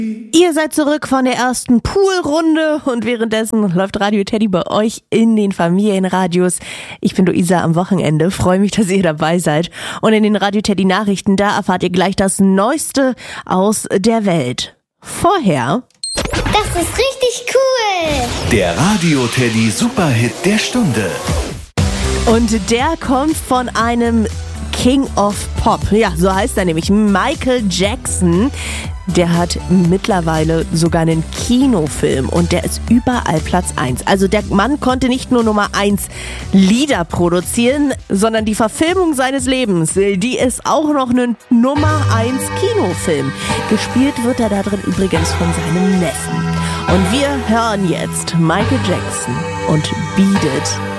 Ihr seid zurück von der ersten Poolrunde und währenddessen läuft Radio Teddy bei euch in den Familienradios. Ich bin Luisa am Wochenende, freue mich, dass ihr dabei seid. Und in den Radio Teddy Nachrichten, da erfahrt ihr gleich das Neueste aus der Welt. Vorher... Das ist richtig cool! Der Radio Teddy Superhit der Stunde. Und der kommt von einem King of Pop. Ja, so heißt er nämlich, Michael Jackson. Der hat mittlerweile sogar einen Kinofilm und der ist überall Platz 1. Also der Mann konnte nicht nur Nummer 1 Lieder produzieren, sondern die Verfilmung seines Lebens, die ist auch noch ein Nummer 1 Kinofilm. Gespielt wird er da drin übrigens von seinem Neffen. Und wir hören jetzt Michael Jackson und Beat It.